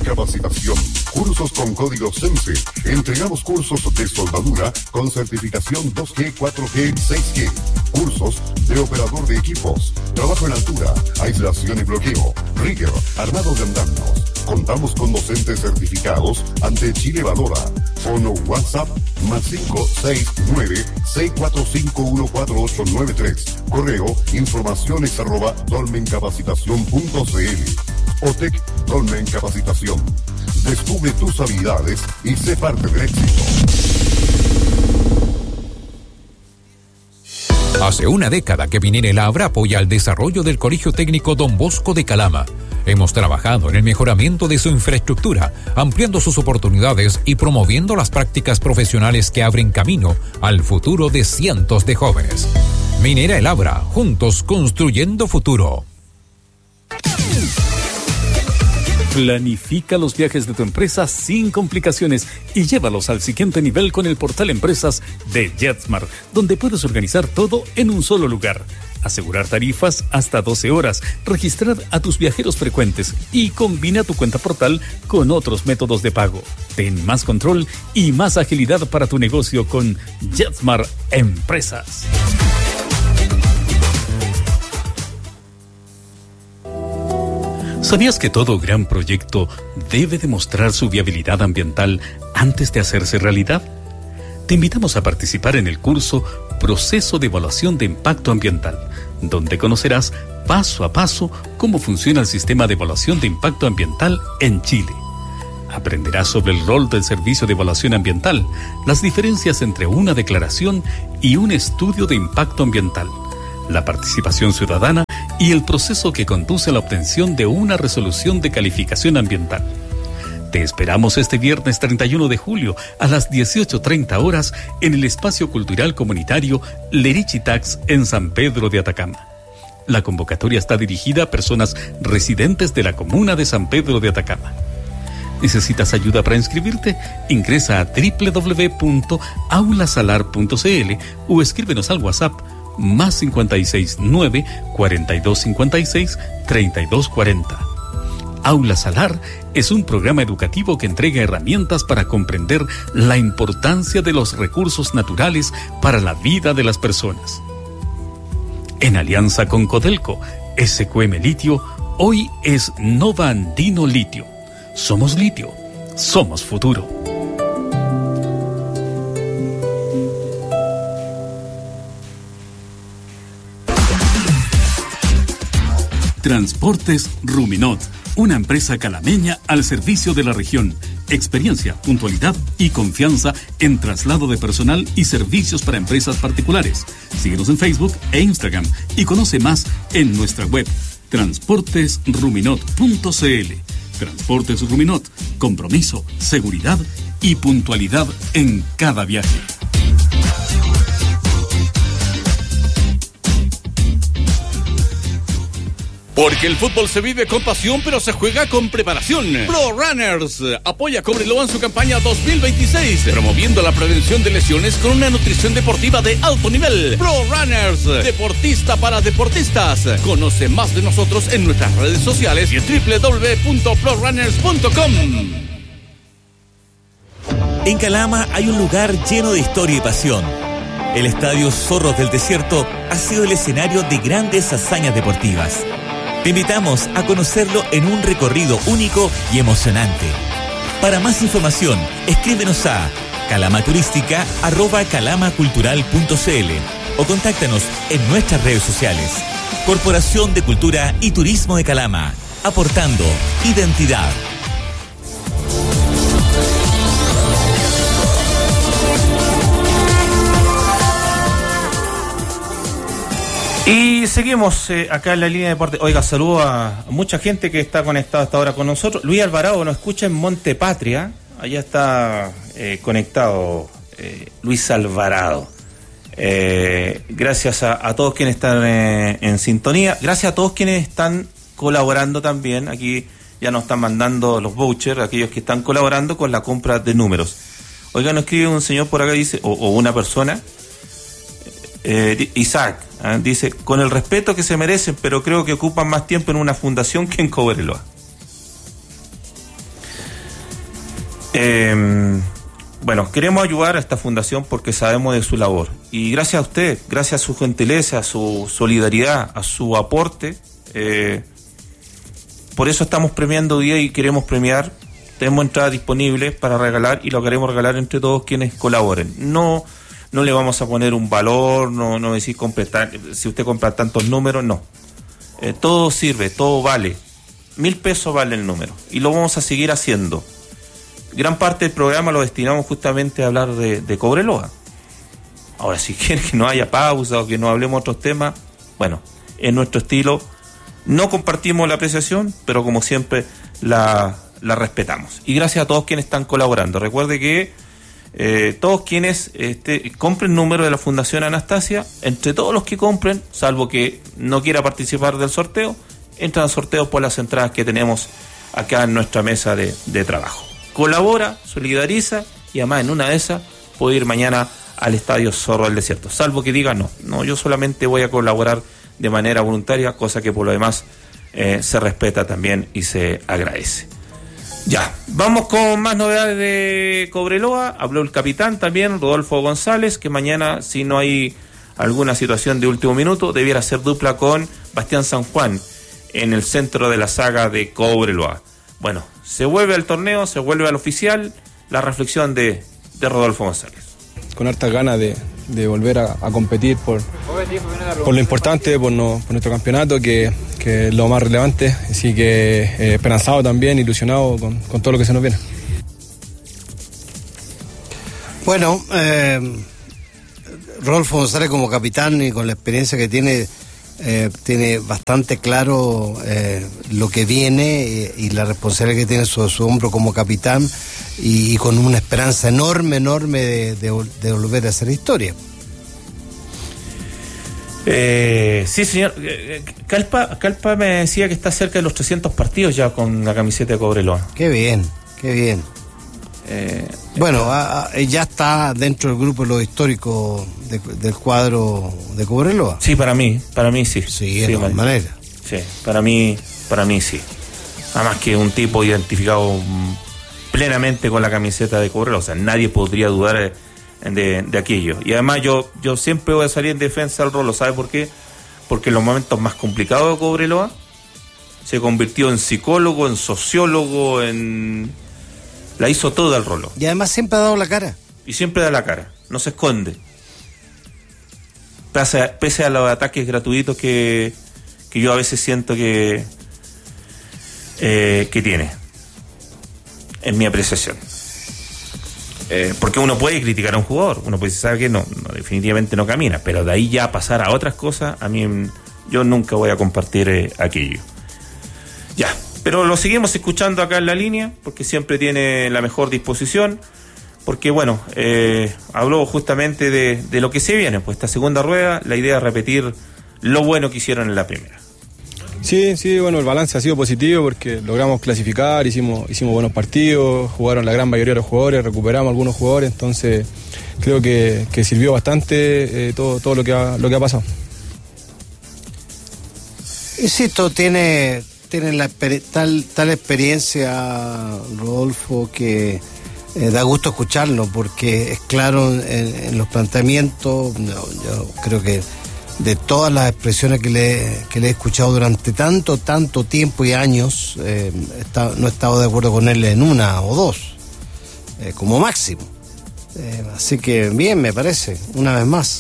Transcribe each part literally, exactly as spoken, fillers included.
Capacitación. Cursos con código SENSE. Entregamos cursos de soldadura con certificación dos G, cuatro G, seis G. Cursos de operador de equipos. Trabajo en altura, aislación y bloqueo. Rigger, armado de andamios. Contamos con docentes certificados ante Chile Valora. Fono WhatsApp más cinco seis nueve seis cuatro cinco uno cuatro ocho nueve tres. Correo informaciones arroba dolmencapacitación punto cl. OTEC Dolmen Capacitación. Descubre tus habilidades y sé parte del éxito. Hace una década que Minera El Abra apoya el desarrollo del Colegio Técnico Don Bosco de Calama. Hemos trabajado en el mejoramiento de su infraestructura, ampliando sus oportunidades y promoviendo las prácticas profesionales que abren camino al futuro de cientos de jóvenes. Minera El Abra, juntos construyendo futuro. Planifica los viajes de tu empresa sin complicaciones y llévalos al siguiente nivel con el portal Empresas de JetSmart, donde puedes organizar todo en un solo lugar. Asegurar tarifas hasta doce horas, registrar a tus viajeros frecuentes y combina tu cuenta portal con otros métodos de pago. Ten más control y más agilidad para tu negocio con JetSmart Empresas. ¿Sabías que todo gran proyecto debe demostrar su viabilidad ambiental antes de hacerse realidad? Te invitamos a participar en el curso Proceso de Evaluación de Impacto Ambiental, donde conocerás paso a paso cómo funciona el sistema de evaluación de impacto ambiental en Chile. Aprenderás sobre el rol del Servicio de Evaluación Ambiental, las diferencias entre una declaración y un estudio de impacto ambiental, la participación ciudadana y el proceso que conduce a la obtención de una resolución de calificación ambiental. Te esperamos este viernes treinta y uno de julio a las dieciocho treinta horas en el espacio cultural comunitario Lerichitax en San Pedro de Atacama. La convocatoria está dirigida a personas residentes de la comuna de San Pedro de Atacama. ¿Necesitas ayuda para inscribirte? Ingresa a doble u doble u doble u punto aulasalar punto c l o escríbenos al WhatsApp más cinco seis nueve, cuatro dos cinco seis, tres dos cuatro cero. Aula Salar es un programa educativo que entrega herramientas para comprender la importancia de los recursos naturales para la vida de las personas. En alianza con Codelco, S Q M Litio, hoy es Nova Andino Litio. Somos litio, somos futuro. Transportes Ruminot, una empresa calameña al servicio de la región. Experiencia, puntualidad y confianza en traslado de personal y servicios para empresas particulares. Síguenos en Facebook e Instagram y conoce más en nuestra web transportes ruminot punto c l. Transportes Ruminot, compromiso, seguridad y puntualidad en cada viaje. Porque el fútbol se vive con pasión, pero se juega con preparación. Pro Runners apoya a Cobreloa en su campaña dos mil veintiséis, promoviendo la prevención de lesiones con una nutrición deportiva de alto nivel. Pro Runners, deportista para deportistas. Conoce más de nosotros en nuestras redes sociales y en doble u doble u doble u punto pro runners punto com. En Calama hay un lugar lleno de historia y pasión. El Estadio Zorros del Desierto ha sido el escenario de grandes hazañas deportivas. Te invitamos a conocerlo en un recorrido único y emocionante. Para más información, escríbenos a calamaturística arroba calamacultural punto c l o contáctanos en nuestras redes sociales. Corporación de Cultura y Turismo de Calama, aportando identidad. Y seguimos eh, acá en la línea de deporte. Oiga, saludo a mucha gente que está conectada hasta ahora con nosotros. Luis Alvarado nos escucha en Montepatria. Allá está eh, conectado eh, Luis Alvarado. Eh, gracias a, a todos quienes están eh, en sintonía. Gracias a todos quienes están colaborando también. Aquí ya nos están mandando los vouchers, aquellos que están colaborando con la compra de números. Oiga, nos escribe un señor por acá, dice, o, o una persona, eh, Isaac, ¿eh? dice, con el respeto que se merecen, pero creo que ocupan más tiempo en una fundación que en Cobreloa. Eh, bueno, queremos ayudar a esta fundación porque sabemos de su labor. Y gracias a usted, gracias a su gentileza, a su solidaridad, a su aporte, eh, por eso estamos premiando hoy día y queremos premiar. Tenemos entradas disponibles para regalar y lo queremos regalar entre todos quienes colaboren. No, no le vamos a poner un valor, no, no decir completar, si usted compra tantos números, no. Eh, todo sirve, todo vale. Mil pesos vale el número y lo vamos a seguir haciendo. Gran parte del programa lo destinamos justamente a hablar de, de Cobreloa. Ahora, si quieren que no haya pausa o que no hablemos otros temas, bueno, es nuestro estilo. No compartimos la apreciación, pero como siempre la, la respetamos. Y gracias a todos quienes están colaborando. Recuerde que eh, todos quienes este, compren número de la Fundación Anastasia, entre todos los que compren, salvo que no quiera participar del sorteo, entran al sorteo por las entradas que tenemos acá en nuestra mesa de, de trabajo. Colabora, solidariza y además en una de esas puede ir mañana al Estadio Zorro del Desierto, salvo que diga no, no, yo solamente voy a colaborar de manera voluntaria, cosa que por lo demás eh, se respeta también y se agradece. Ya, vamos con más novedades de Cobreloa. Habló el capitán también, Rodolfo González, que mañana, si no hay alguna situación de último minuto, debiera ser dupla con Bastián San Juan en el centro de la saga de Cobreloa. Bueno, se vuelve al torneo, se vuelve al oficial, la reflexión de, de Rodolfo González. Con hartas ganas de, de volver a, a competir por, por lo importante, por, no, por nuestro campeonato, que, que es lo más relevante. Así que eh, esperanzado también, ilusionado con, con todo lo que se nos viene. Bueno, eh, Rodolfo González como capitán y con la experiencia que tiene, eh, tiene bastante claro eh, lo que viene eh, y la responsabilidad que tiene sobre su hombro como capitán. Y, y con una esperanza enorme, enorme de, de, de volver a hacer historia. Eh, sí, señor. Calpa, Calpa me decía que está cerca de los trescientos partidos ya con la camiseta de Cobreloa. Qué bien, qué bien. Eh, bueno, a, a, ya está dentro del grupo de los históricos de, del cuadro de Cobreloa. Sí, para mí, para mí sí. Sí, de todas maneras. Sí, para mí, para mí sí. Además que un tipo identificado plenamente con la camiseta de Cobreloa, o sea, nadie podría dudar de, de aquello. Y además yo, yo siempre voy a salir en defensa del Rolo, ¿sabe por qué? Porque en los momentos más complicados de Cobreloa se convirtió en psicólogo, en sociólogo, en... la hizo toda el Rolo. Y además siempre ha dado la cara. Y siempre da la cara, no se esconde. Pese a, pese a los ataques gratuitos que, que yo a veces siento que, eh, que tiene. En mi apreciación. Eh, porque uno puede criticar a un jugador, uno puede decir, ¿sabe qué? No, no, definitivamente no camina, pero de ahí ya a pasar a otras cosas, a mí yo nunca voy a compartir eh, aquello. Ya, pero lo seguimos escuchando acá en la línea, porque siempre tiene la mejor disposición, porque bueno, eh, habló justamente de, de lo que se viene, pues esta segunda rueda, la idea es repetir lo bueno que hicieron en la primera. Sí, sí, bueno, el balance ha sido positivo porque logramos clasificar, hicimos hicimos buenos partidos, jugaron la gran mayoría de los jugadores, recuperamos algunos jugadores, entonces creo que, que sirvió bastante eh, todo, todo lo que ha, lo que ha pasado. Insisto, tiene, tiene la, tal, tal experiencia, Rodolfo, que eh, da gusto escucharlo porque es claro en, en los planteamientos. No, yo creo que de todas las expresiones que le, que le he escuchado durante tanto, tanto tiempo y años, eh, está, no he estado de acuerdo con él en una o dos, eh, como máximo. Eh, así que bien, me parece, una vez más.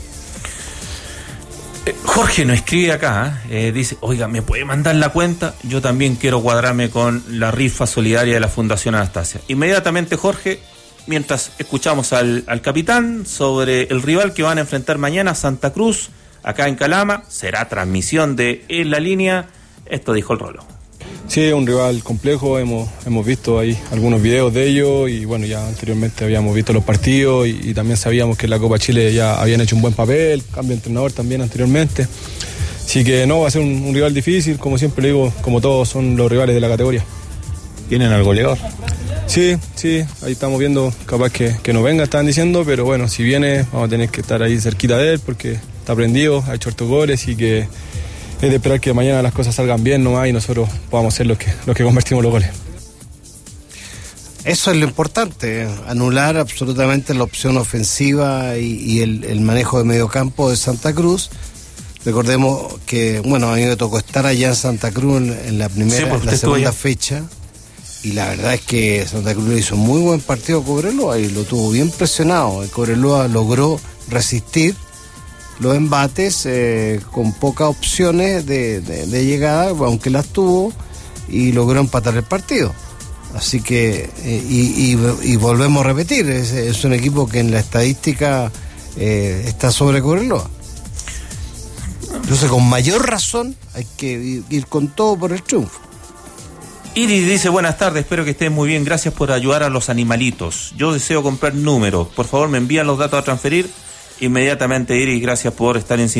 Eh, Jorge nos escribe acá, eh, dice, oiga, ¿me puede mandar la cuenta? Yo también quiero cuadrarme con la rifa solidaria de la Fundación Anastasia. Inmediatamente, Jorge, mientras escuchamos al, al capitán sobre el rival que van a enfrentar mañana, Santa Cruz, acá en Calama, será transmisión de En la Línea. Esto dijo el Rolo. Sí, es un rival complejo, hemos, hemos visto ahí algunos videos de ellos y bueno, ya anteriormente habíamos visto los partidos y, y también sabíamos que en la Copa Chile ya habían hecho un buen papel, cambio de entrenador también anteriormente. Así que no, va a ser un, un rival difícil, como siempre le digo, como todos son los rivales de la categoría. ¿Tienen al goleador? Sí, sí, ahí estamos viendo, capaz que, que no venga, estaban diciendo, pero bueno, si viene vamos a tener que estar ahí cerquita de él porque está prendido, ha hecho hartos goles y que es de esperar que mañana las cosas salgan bien nomás y nosotros podamos ser los que, los que convertimos los goles. Eso es lo importante, anular absolutamente la opción ofensiva y, y el, el manejo de medio campo de Santa Cruz. Recordemos que, bueno, a mí me tocó estar allá en Santa Cruz en, en la primera, sí, la segunda fecha, y la verdad es que Santa Cruz le hizo un muy buen partido a Cobreloa y lo tuvo bien presionado. El Cobreloa logró resistir los embates eh, con pocas opciones de, de, de llegada, aunque las tuvo, y logró empatar el partido. Así que, eh, y, y, y volvemos a repetir, es, es un equipo que en la estadística eh, está sobre Cobreloa. Entonces, con mayor razón, hay que ir, ir con todo por el triunfo. Iris dice, buenas tardes, espero que estén muy bien, gracias por ayudar a los animalitos. Yo deseo comprar números, por favor me envían los datos a transferir inmediatamente, Iris, gracias por estar en